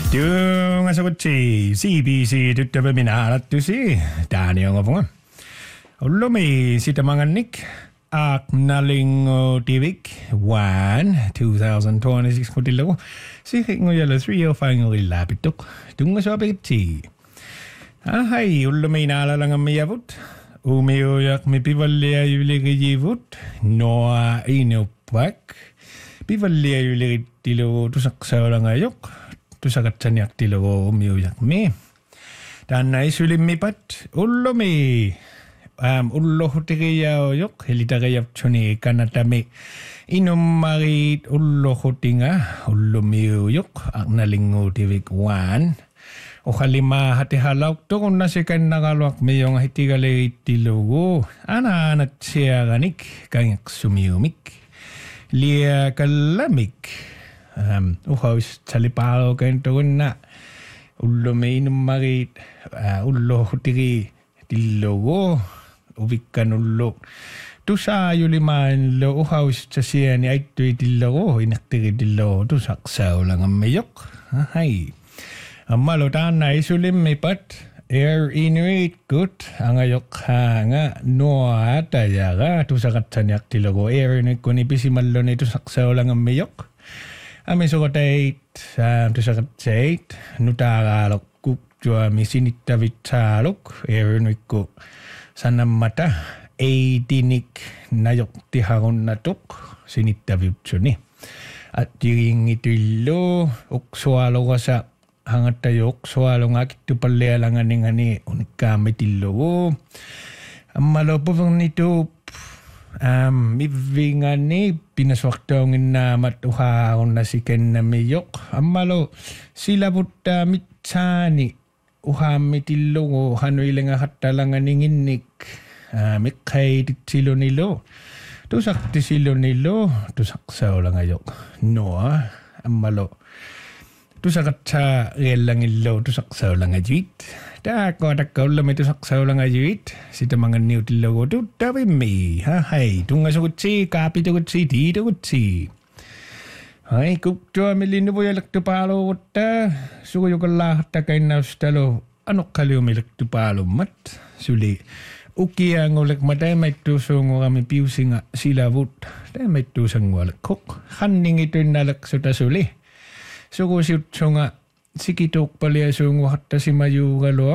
뚱아서그치 CBC 듣다보면 알았듯이 다니영어봉은 올로미 시타망한닉 Aknaling Divik 1 2026 kodilako sikhingo yala 305 lapitok tunga sa apiti ahai ulumi naalala nga mayabut umiyoyak mi pivalya yuligi yivut noa inopak pivalya yuligi tilo tusaksaw lang ayok tusakatsanyak tilo umiyoyak mi tanay sulim mi pat ulumi ullo hotiga yok helitaga yap chuni kanatami inumarit ullo hotinga ullo miyo yok aknalingo divik 1 o halima hati halak to kung nasikan nakalwak miyong hitigale itilogo ana natsiaganik kangyak sumiyumik liya kalamik uhaws salipalo kento na ullo may inumarit ullo hotigi tilogo ubikan ullo tu sa yuliman lo uhaws sa siya ni ay tuwi dilo inaktiri dilo tu saksaw lang ang mayok hay malutan na isulim may pat air inuit good ang ayok nga noa tayaga tu sa katsanyak dilo air inuit ko ni pisimalo na ito saksaw lang ang mayok ami sukotay tu sa katsayt nutagalok kukjwa misinita vitsalok air inuit ko sana mata dinik nayok tiharon natok sinitavyut ni at diring itilo ukswalo ka sa hangat tayo ukswalo nga kitupalya lang ani unikami tilo malopong nito mivingan ni pinaswaktongin na matuharon na siken na miyok malo sila buta mitsani uhami tilo hanoy lang hatalangan ninginik mikhay tilo nilo tusak tisilo nilo tusak sao lang ayok noa amalo tusak at sa lang ilo tusak sao lang ayit tako lamay tusak sao lang ayit sita mga niyo tilo ko tu tabi mi hay tunga sa kutsi kapi to kutsi dito kutsi ay kukto milino po yalak to palo wata suyo ka lahat ta kay naustalo ano kaliw may lak to palo mat suli uki ang ulak matay may tusong kami piusing sila vut tay may tusang walak kok haning ito nalak suta suli suko siut nga sikitok pala sung wakta si mayu galo